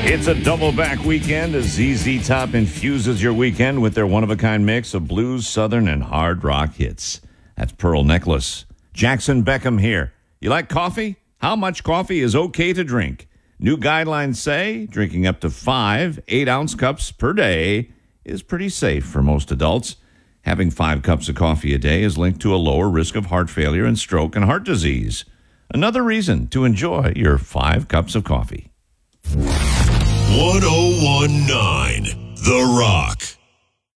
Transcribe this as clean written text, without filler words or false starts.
It's a double back weekend as ZZ Top infuses your weekend with their one-of-a-kind mix of blues, southern, and hard rock hits. That's Pearl Necklace. Jackson Beckham here. You like coffee? How much coffee is okay to drink? New guidelines say drinking up to 5 8-ounce cups per day is pretty safe for most adults. Having 5 cups of coffee a day is linked to a lower risk of heart failure and stroke and heart disease. Another reason to enjoy your 5 cups of coffee. 1019 The Rock.